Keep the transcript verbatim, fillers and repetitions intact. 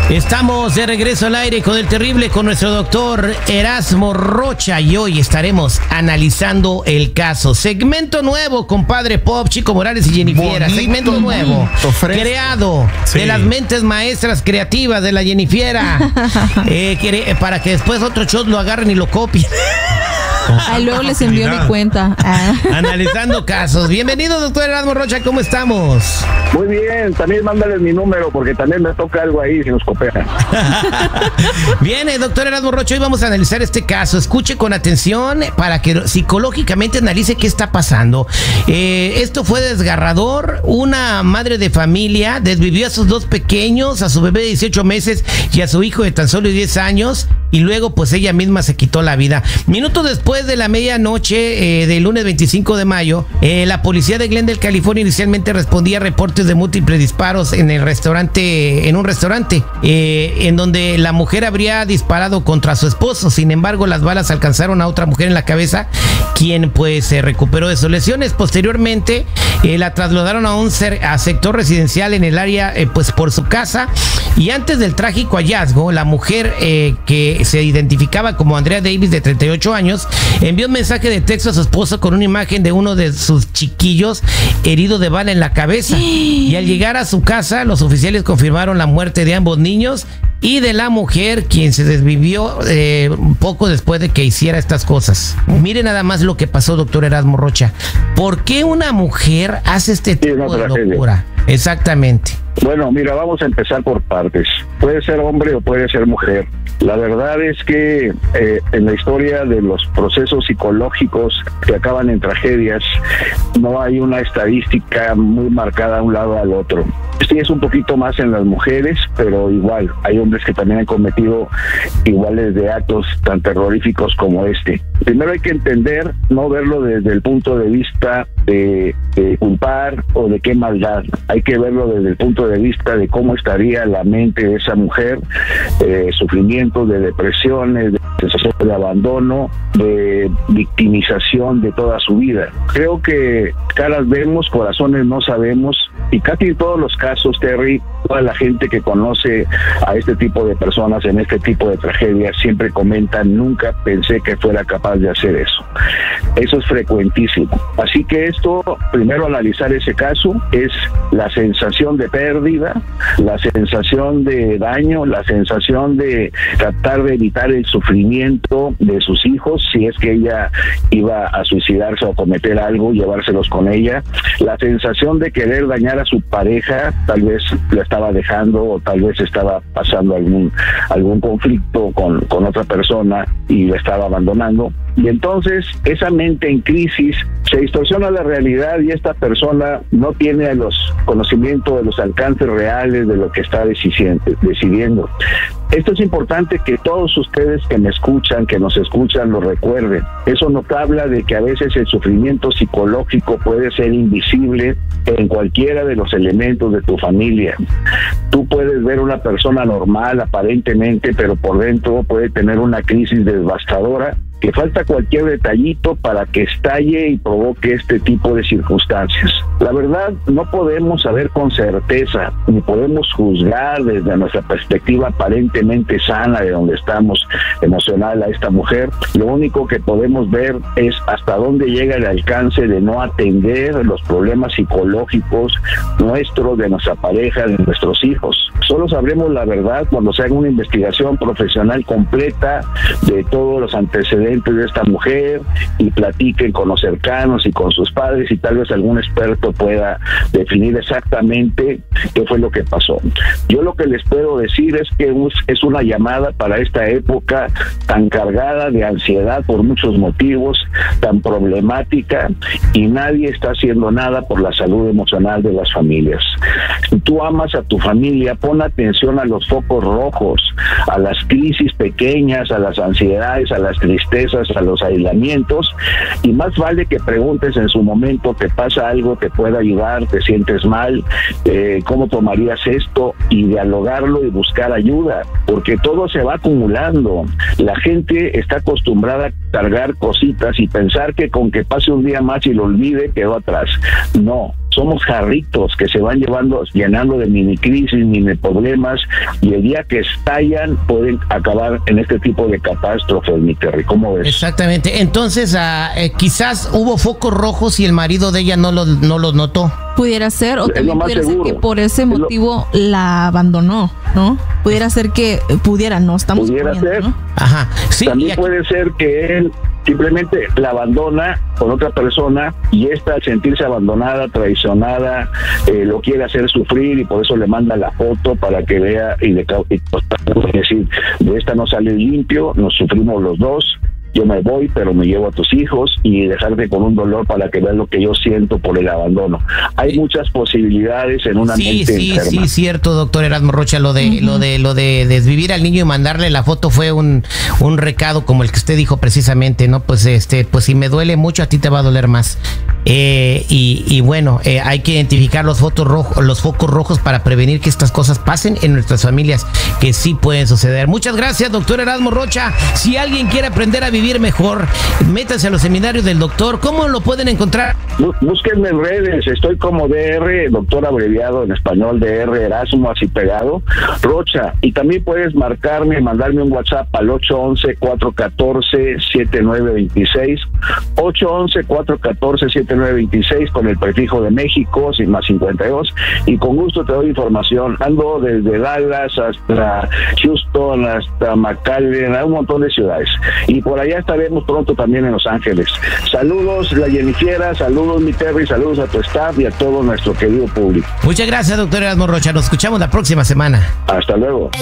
Estamos de regreso al aire con el terrible, con nuestro doctor Erasmo Rocha, y hoy estaremos analizando el caso. Segmento nuevo, compadre Pop, Chico Morales y Jennifiera. Bonito, Segmento nuevo, fresco. creado Sí. de las mentes maestras creativas de la Jennifiera, eh, que- para que después otros shows lo agarren y lo copien. Ahí luego les envío mi cuenta. Ah. Analizando casos. Bienvenido, doctor Erasmo Rocha, ¿cómo estamos? Muy bien, también mándales mi número porque también me toca algo ahí si nos cooperan. Bien, eh, doctor Erasmo Rocha, hoy vamos a analizar este caso. Escuche con atención para que psicológicamente analice qué está pasando. Eh, esto fue desgarrador. Una madre de familia desvivió a sus dos pequeños, a su bebé de dieciocho meses y a su hijo de tan solo diez años, y luego pues ella misma se quitó la vida. Minutos después de la medianoche eh, del lunes veinticinco de mayo, eh, la policía de Glendale, California, inicialmente respondía a reportes de múltiples disparos en el restaurante, en un restaurante, eh, en donde la mujer habría disparado contra su esposo. Sin embargo, las balas alcanzaron a otra mujer en la cabeza, quien pues se recuperó de sus lesiones. Posteriormente, eh, la trasladaron a un ser, a sector residencial en el área, eh, pues por su casa. Y antes del trágico hallazgo, la mujer eh, que se identificaba como Andrea Davis, de treinta y ocho años, envió un mensaje de texto a su esposo con una imagen de uno de sus chiquillos herido de bala en la cabeza. Y al llegar a su casa, los oficiales confirmaron la muerte de ambos niños y de la mujer, quien se desvivió eh, poco después de que hiciera estas cosas. Mire nada más lo que pasó, doctor Erasmo Rocha. ¿Por qué una mujer hace este tipo una de tragedia. locura? Exactamente. Bueno, mira, vamos a empezar por partes. Puede ser hombre o puede ser mujer. La verdad es que eh, en la historia de los procesos psicológicos que acaban en tragedias, no hay una estadística muy marcada a un lado al otro. Sí, es un poquito más en las mujeres, pero igual, hay hombres que también han cometido iguales de actos tan terroríficos como este. Primero hay que entender, no verlo desde el punto de vista de, de culpar o de qué maldad. Hay que verlo desde el punto de vista de cómo estaría la mente de esa mujer, eh, sufrimientos, de depresiones, de sensación de abandono, de victimización de toda su vida. Creo que caras vemos, corazones no sabemos, y casi en todos los casos, Terry, toda la gente que conoce a este tipo de personas en este tipo de tragedias siempre comentan: nunca pensé que fuera capaz de hacer eso. Eso es frecuentísimo. Así que esto, primero analizar ese caso, es la sensación de pérdida, la sensación de daño, la sensación de tratar de evitar el sufrimiento de sus hijos, si es que ella iba a suicidarse o cometer algo, llevárselos con ella, la sensación de querer dañar a su pareja, tal vez la estaba dejando o tal vez estaba pasando algún algún conflicto con, con otra persona y la estaba abandonando. Y entonces esa mente en crisis se distorsiona la realidad y esta persona no tiene los conocimientos de los alcances reales de lo que está decidiendo. Esto es importante que todos ustedes que me escuchan, que nos escuchan, lo recuerden. Eso nos habla de que a veces el sufrimiento psicológico puede ser invisible en cualquiera de los elementos de tu familia. Tú puedes ver una persona normal aparentemente, pero por dentro puede tener una crisis devastadora, que falta cualquier detallito para que estalle y provoque este tipo de circunstancias. La verdad, no podemos saber con certeza, ni podemos juzgar desde nuestra perspectiva aparentemente sana de donde estamos emocional a esta mujer. Lo único que podemos ver es hasta dónde llega el alcance de no atender los problemas psicológicos nuestros, de nuestra pareja, de nuestros hijos. Solo sabremos la verdad cuando se haga una investigación profesional completa de todos los antecedentes de esta mujer y platiquen con los cercanos y con sus padres, y tal vez algún experto pueda definir exactamente qué fue lo que pasó. Yo lo que les puedo decir es que es una llamada para esta época tan cargada de ansiedad por muchos motivos, tan problemática, y nadie está haciendo nada por la salud emocional de las familias. Si tú amas a tu familia, pon atención a los focos rojos, a las crisis pequeñas, a las ansiedades, a las tristezas, a los aislamientos, y más vale que preguntes en su momento: ¿te pasa algo que pueda ayudar? ¿Te sientes mal? Eh, ¿Cómo tomarías esto? Y dialogarlo y buscar ayuda, porque todo se va acumulando. La gente está acostumbrada a cargar cositas y pensar que con que pase un día más y lo olvide, quedó atrás. No. somos jarritos que se van llevando, llenando de mini crisis, mini problemas, y el día que estallan pueden acabar en este tipo de catástrofes, mi Terry. ¿Cómo ves? Exactamente. Entonces, uh, eh, quizás hubo focos rojos y el marido de ella no los no los notó. Pudiera ser, o Es también lo más pudiera seguro. ser que por ese Es lo- motivo la abandonó, ¿no? Pudiera ser que, pudiera, no estamos Pudiera suponiendo, ser. ¿no? Ajá. Sí, y También aquí- puede ser que él simplemente la abandona con otra persona y esta, al sentirse abandonada, traicionada, eh, lo quiere hacer sufrir y por eso le manda la foto para que vea y le cau- y, pues, es decir, de esta no sale limpio, nos sufrimos los dos. Yo me voy, pero me llevo a tus hijos, y dejarte con un dolor para que veas lo que yo siento por el abandono. Hay muchas posibilidades en una Sí, mente sí, enferma. sí, cierto, doctor Erasmo Rocha, lo de, Ujú. lo de, lo de desvivir al niño y mandarle la foto fue un, un recado como el que usted dijo precisamente, ¿no? Pues este, pues si me duele mucho, a ti te va a doler más. Eh, y, y bueno, eh, hay que identificar los fotos rojos, los focos rojos para prevenir que estas cosas pasen en nuestras familias, que sí pueden suceder. Muchas gracias, doctor Erasmo Rocha. Si alguien quiere aprender a vivir mejor, métanse a los seminarios del doctor. ¿Cómo lo pueden encontrar? Bú- Búsquenme en redes, estoy como D R, doctor abreviado en español, D R Erasmo, así pegado, Rocha. Y también puedes marcarme, mandarme un WhatsApp al ocho once, cuatro catorce, siete nueve veintiséis, ocho once, cuatro catorce, siete nueve veintiséis con el prefijo de México, sin más cincuenta y dos, y con gusto te doy información. Ando desde Dallas hasta Houston, hasta McAllen, a un montón de ciudades. Y por allá estaremos pronto también en Los Ángeles. Saludos, la Jennifiera, saludos, mi Terry, saludos a tu staff y a todo nuestro querido público. Muchas gracias, doctor Erasmo Rocha. Nos escuchamos la próxima semana. Hasta luego.